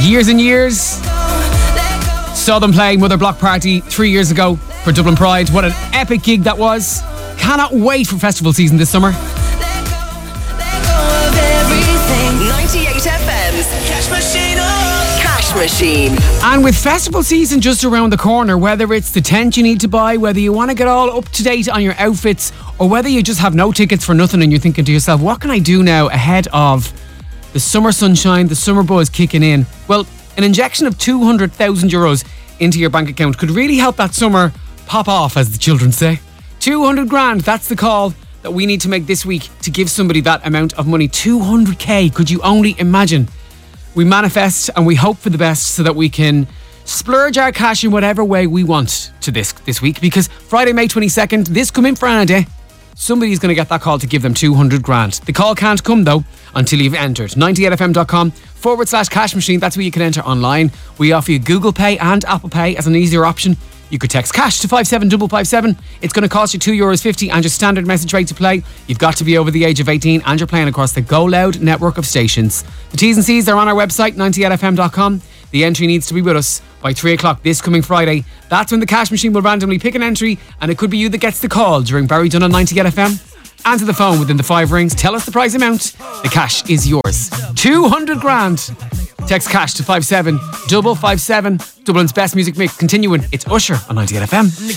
years and years. Saw them play Mother Block Party 3 years ago for Dublin Pride. What an epic gig that was. Cannot wait for festival season this summer. 98 FM's Cash Machine. Cash Machine. And with festival season just around the corner, whether it's the tent you need to buy, whether you want to get all up to date on your outfits, or whether you just have no tickets for nothing and you're thinking to yourself, what can I do now ahead of the summer sunshine, the summer buzz kicking in? Well, an injection of €200,000 into your bank account could really help that summer pop off, as the children say. 200 grand, that's the call that we need to make this week to give somebody that amount of money. 200k, could you only imagine? We manifest and we hope for the best so that we can splurge our cash in whatever way we want to this week, because Friday, May 22nd, this coming Friday, somebody's going to get that call to give them 200 grand. The call can't come though until you've entered 98fm.com/cash machine. That's where you can enter online. We offer you Google Pay and Apple Pay as an easier option. You could text cash to 57557. It's going to cost you €2.50 and your standard message rate to play. You've got to be over the age of 18 and you're playing across the Go Loud network of stations. The T's and C's are on our website, 98fm.com. The entry needs to be with us by 3 o'clock this coming Friday. That's when the cash machine will randomly pick an entry, and it could be you that gets the call during Barry Dunn on 98 FM. Answer the phone within the 5 rings. Tell us the prize amount. The cash is yours. 200 grand. Text cash to 57557. Dublin's best music mix continuing. It's Usher on 98 FM.